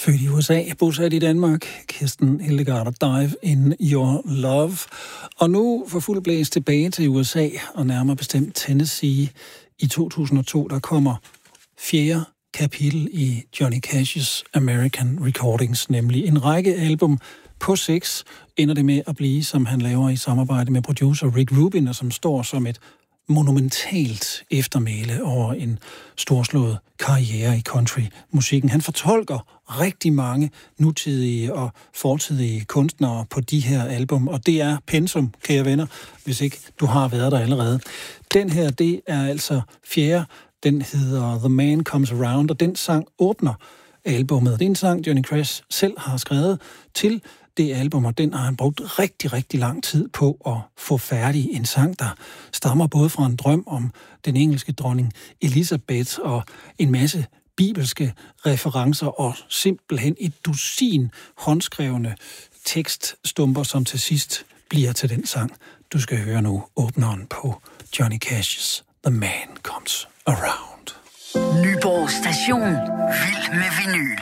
Født i USA, bosat i Danmark, Kirsten Hildegard og Dive in Your Love. Og nu for fuld blæs tilbage til USA, og nærmere bestemt Tennessee. I 2002, der kommer 4. kapitel i Johnny Cash's American Recordings, nemlig en række album på 6, ender det med at blive, som han laver i samarbejde med producer Rick Rubin, og som står som et monumentalt eftermæle over en storslået karriere i countrymusikken. Han fortolker rigtig mange nutidige og fortidige kunstnere på de her album, og det er pensum, kære venner, hvis ikke du har været der allerede. Den her, det er altså 4. Den hedder The Man Comes Around, og den sang åbner albummet. Det er en sang, Johnny Cash selv har skrevet til det album, og den har han brugt rigtig, rigtig lang tid på at få færdig. En sang, der stammer både fra en drøm om den engelske dronning Elizabeth og en masse bibelske referencer og simpelthen et dusin håndskrevne tekststumper, som til sidst bliver til den sang. Du skal høre nu åbneren på Johnny Cash's The Man Comes Around. Nyborg Station. Vild med vinyl.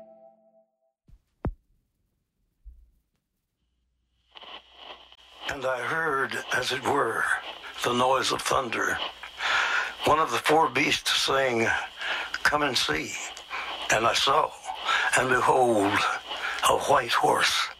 And I heard, as it were, the noise of thunder. One of the four beasts saying, "Come and see." And I saw, and behold, a white horse.